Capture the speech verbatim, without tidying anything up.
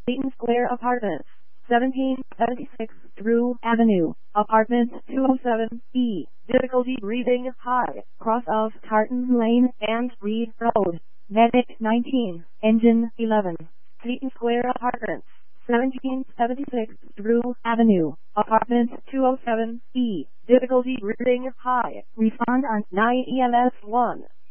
Eaton Square Apartments, seventeen seventy-six Drew Avenue, Apartment two oh seven E, difficulty breathing high, cross of Tartan Lane and Reed Road, medic nineteen, engine eleven. Eaton Square Apartments, seventeen seventy-six Drew Avenue, Apartment two oh seven E, difficulty breathing high, refund on nine E M S one.